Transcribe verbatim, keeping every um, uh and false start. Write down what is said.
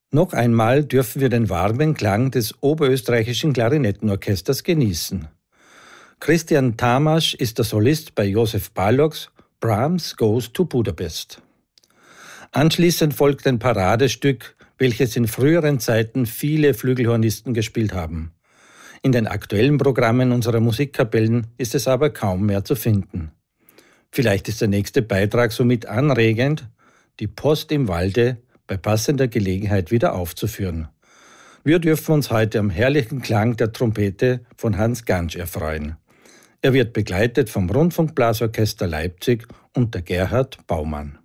Noch einmal dürfen wir den warmen Klang des oberösterreichischen Klarinettenorchesters genießen. Christian Tamasch ist der Solist bei Josef Ballocks Brahms Goes to Budapest. Anschließend folgt ein Paradestück, welches in früheren Zeiten viele Flügelhornisten gespielt haben. In den aktuellen Programmen unserer Musikkapellen ist es aber kaum mehr zu finden. Vielleicht ist der nächste Beitrag somit anregend, die Post im Walde bei passender Gelegenheit wieder aufzuführen. Wir dürfen uns heute am herrlichen Klang der Trompete von Hans Gantsch erfreuen. Er wird begleitet vom Rundfunkblasorchester Leipzig und der Gerhard Baumann.